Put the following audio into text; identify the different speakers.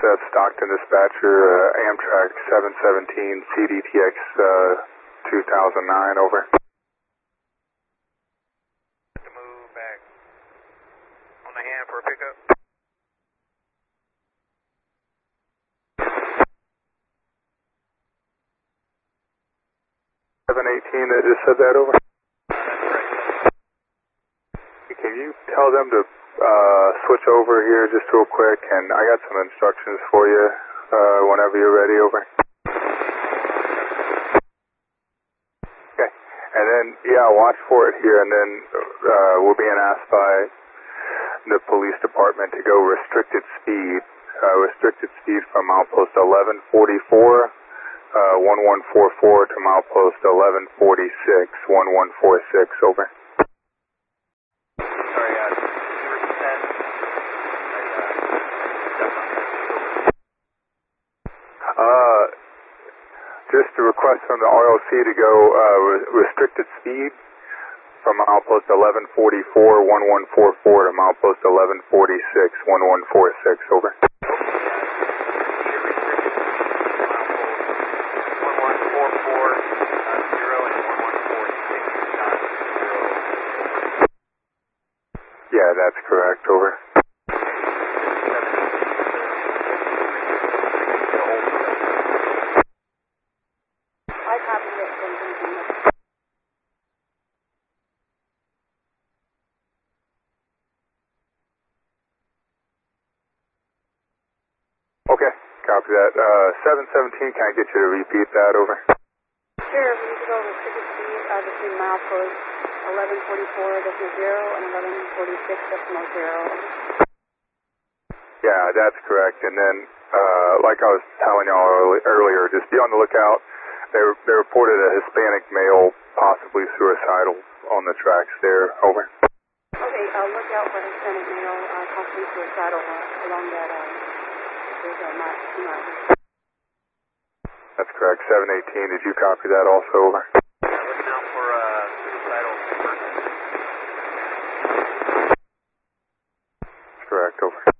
Speaker 1: Stockton dispatcher, Amtrak 717 CDTX 2009, over.
Speaker 2: Move back. On the hand for a pickup.
Speaker 1: 718 that just said that, over. Can you tell them to switch over here just real quick, and I got some instructions for you whenever you're ready, over. Okay, and then, yeah, watch for it here, and then we're being asked by the police department to go restricted speed from milepost 1144, 1144 to milepost 1146, 1146, over. Just a request from the ROC to go restricted speed from milepost 1144, 1144 to milepost 1146, 1146, over. Yeah, that's correct, over. Okay, copy that. 717, can I get you to repeat that, over?
Speaker 3: Sure, we need to go restricted speed between milepost 1144.0 and 1146.0.
Speaker 1: Yeah, that's correct. And then, like I was telling y'all earlier, just be on the lookout. They reported a Hispanic male possibly suicidal on the tracks there, over.
Speaker 3: Okay, look out for Hispanic male possibly suicidal along that
Speaker 1: That's correct. 718, did you copy that also, over?
Speaker 2: Yeah, looking out for suicidal person.
Speaker 1: That's correct, over.